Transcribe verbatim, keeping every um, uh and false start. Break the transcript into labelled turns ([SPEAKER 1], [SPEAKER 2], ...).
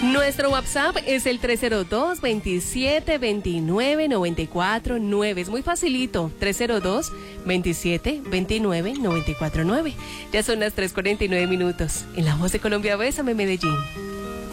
[SPEAKER 1] Nuestro WhatsApp es el tres cero dos, veintisiete veintinueve, noventa y cuatro nueve. Es muy facilito, tres cero dos, veintisiete veintinueve, noventa y cuatro nueve. Ya son las tres cuarenta y nueve minutos. En La Voz de Colombia, Bésame Medellín.